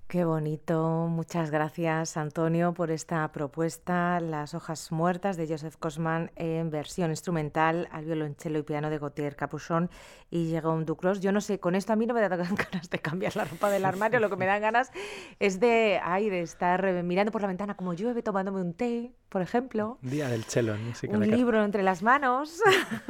Qué bonito. Muchas gracias, Antonio, por esta propuesta. Las hojas muertas de Joseph Kosman en versión instrumental al violonchelo y piano de Gautier Capuchon y Jérôme Duclos. Yo no sé, con esto a mí no me dan ganas de cambiar la ropa del armario. Lo que me dan ganas es de estar mirando por la ventana como llueve, tomándome un té, por ejemplo, Día del cello en Música a un la Carta. libro entre las manos.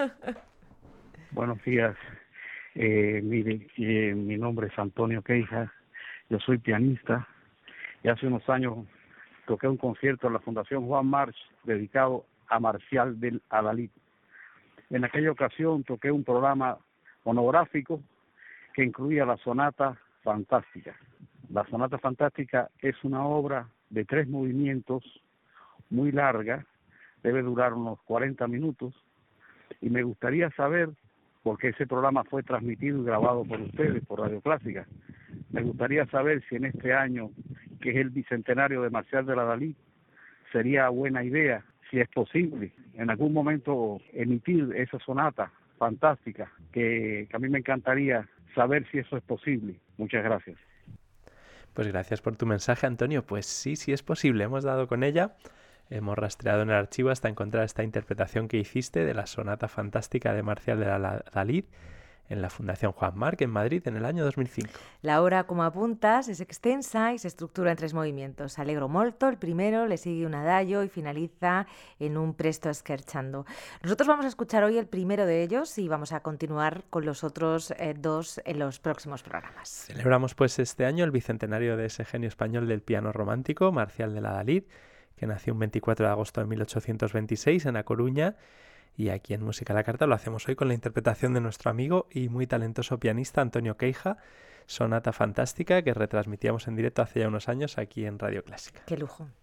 Buenos días. Mire, mi nombre es Antonio Queija, yo soy pianista y hace unos años toqué un concierto en la Fundación Juan March dedicado a Marcial del Adalid. En aquella ocasión toqué un programa monográfico que incluía la Sonata Fantástica. La Sonata Fantástica es una obra de 3 movimientos muy larga, debe durar unos 40 minutos, y me gustaría saber, porque ese programa fue transmitido y grabado por ustedes, por Radio Clásica, me gustaría saber si en este año, que es el bicentenario de Marcial de Adalid, sería buena idea, si es posible, en algún momento emitir esa sonata fantástica, que a mí me encantaría saber si eso es posible. Muchas gracias. Pues gracias por tu mensaje, Antonio. Pues sí, sí es posible. Hemos dado con ella. Hemos rastreado en el archivo hasta encontrar esta interpretación que hiciste de la sonata fantástica de Marcial de Adalid en la Fundación Juan March en Madrid en el año 2005. La obra, como apuntas, es extensa y se estructura en 3 movimientos. Allegro molto, el primero, le sigue un adagio y finaliza en un presto scherzando. Nosotros vamos a escuchar hoy el primero de ellos y vamos a continuar con los otros 2 en los próximos programas. Celebramos pues este año el bicentenario de ese genio español del piano romántico, Marcial de Adalid, que nació un 24 de agosto de 1826 en A Coruña. Y aquí en Música a la Carta lo hacemos hoy con la interpretación de nuestro amigo y muy talentoso pianista Antonio Queija, Sonata Fantástica, que retransmitíamos en directo hace ya unos años aquí en Radio Clásica. ¡Qué lujo!